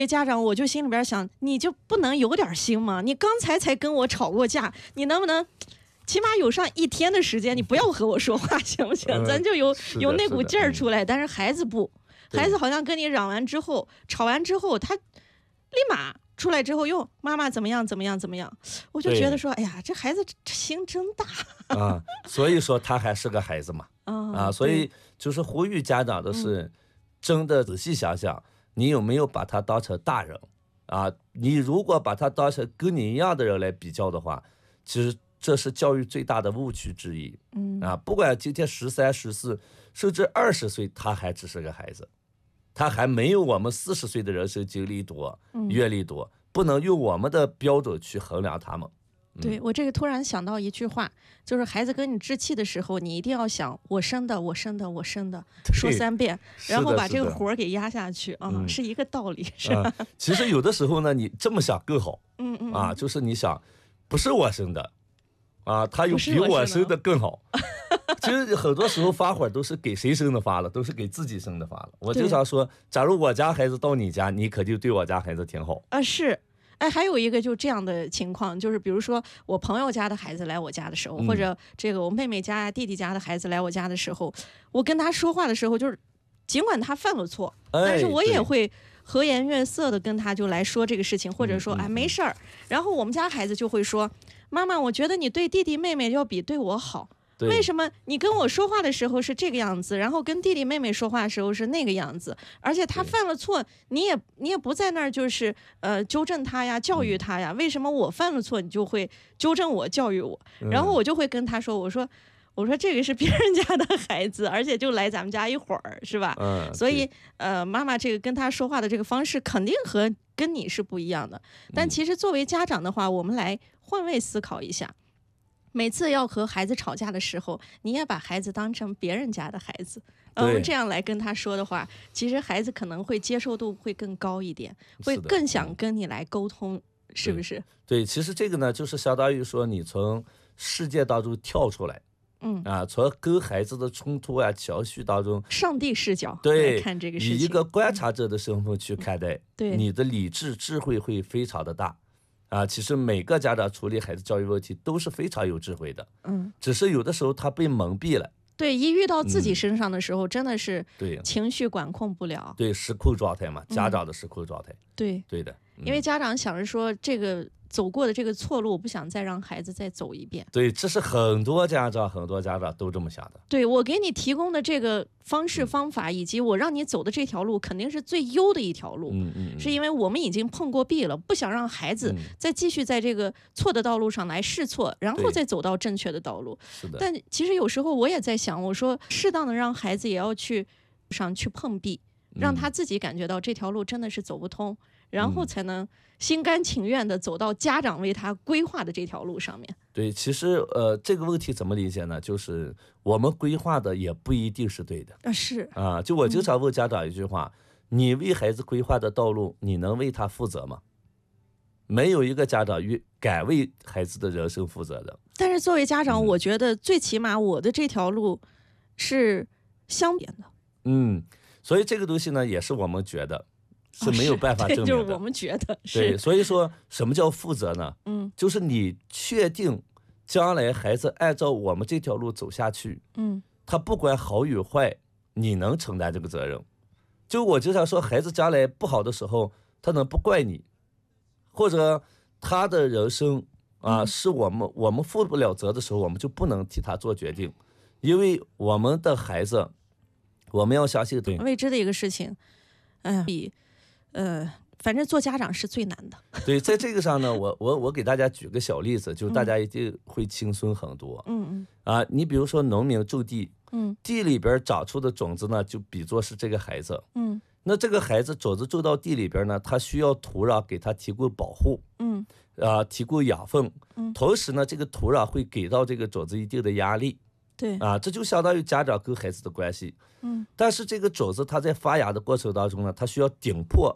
家长我就心里边想，你就不能有点心吗？你刚才跟我吵过架，你能不能起码有上1天的时间，你不要和我说话，行不行？咱就有那股劲儿出来。但是孩子不，孩子好像跟你嚷完之后，吵完之后，他立马出来之后又妈妈怎么样，我就觉得说，哎呀，这孩子心真大啊。所以说他还是个孩子嘛，所以就是呼吁家长的是，真的仔细想想，你有没有把他当成大人啊？你如果把他当成跟你一样的人来比较的话，其实这是教育最大的误区之一。不管今天13、14，甚至20岁，他还只是个孩子，他还没有我们40岁的人生经历多、阅历多，不能用我们的标准去衡量他们。 对，我这个突然想到一句话，就是孩子跟你置气的时候，你一定要想我生的，说3遍，然后把这个活给压下去是一个道理，是吧？ 其实有的时候呢，你这么想更好，就是你想，不是我生的他有比我生的更好。其实很多时候发火都是给谁生的发了，都是给自己生的发了。我经常说，假如我家孩子到你家，你肯定对我家孩子挺好是。还有一个就这样的情况，就是比如说我朋友家的孩子来我家的时候，或者这个我妹妹家、弟弟家的孩子来我家的时候，我跟他说话的时候，就是尽管他犯了错，但是我也会和颜悦色的跟他就来说这个事情，或者说没事儿。然后我们家孩子就会说，妈妈，我觉得你对弟弟妹妹要比对我好。为什么你跟我说话的时候是这个样子，然后跟弟弟妹妹说话的时候是那个样子？而且他犯了错，你也不在那儿就是纠正他呀，教育他呀。为什么我犯了错，你就会纠正我、教育我？然后我就会跟他说，我说这个是别人家的孩子，而且就来咱们家一会儿，是吧？所以妈妈这个跟他说话的这个方式肯定跟你是不一样的。但其实作为家长的话，我们来换位思考一下。每次要和孩子吵架的时候，你也把孩子当成别人家的孩子，这样来跟他说的话，其实孩子可能会接受度会更高一点，会更想跟你来沟通，是不是？ 对，其实这个呢，就是相当于说你从世界当中跳出来，从跟孩子的冲突啊、情绪当中， 上帝视角来看这个事情， 以一个观察者的身份去看待，你的理智智慧会非常的大。其实每个家长处理孩子教育问题都是非常有智慧的，只是有的时候他被蒙蔽了。 对，一遇到自己身上的时候，真的是情绪管控不了。 对，失控状态嘛，家长的失控状态。 对的， 因为家长想着说这个走过的这个错路，我不想再让孩子再走一遍。 对，这是很多家长都这么想的。 对，我给你提供的这个方式方法，以及我让你走的这条路，肯定是最优的一条路。是因为我们已经碰过壁了，不想让孩子再继续在这个错的道路上来试错，然后再走到正确的道路。 是的。 但其实有时候我也在想，我说适当的让孩子也要去碰壁，让他自己感觉到这条路真的是走不通，然后才能心甘情愿的走到家长为他规划的这条路上面。 对，其实这个问题怎么理解呢？就是我们规划的也不一定是对的。 是就我经常问家长一句话，你为孩子规划的道路，你能为他负责吗？没有一个家长敢为孩子的人生负责的。 但是作为家长，我觉得最起码我的这条路是相连的。 所以这个东西呢，也是我们觉得是没有办法证明的。 就是我们觉得对，所以说什么叫负责呢？就是你确定将来孩子按照我们这条路走下去，他不管好与坏，你能承担这个责任。就我经常说，孩子将来不好的时候，他能不怪你，或者他的人生是我们负不了责的时候，我们就不能替他做决定，因为我们的孩子，我们要相信未知的一个事情，反正做家长是最难的。 对，在这个上呢，我给大家举个小例子，就大家一定会轻松很多。你比如说农民种地，地里边长出的种子呢，就比作是这个孩子。那这个孩子种子种到地里边呢，他需要土壤给他提供保护，提供养分，同时呢，这个土壤会给到这个种子一定的压力。 对这就相当于家长跟孩子的关系。但是这个种子它在发芽的过程当中呢，它需要顶破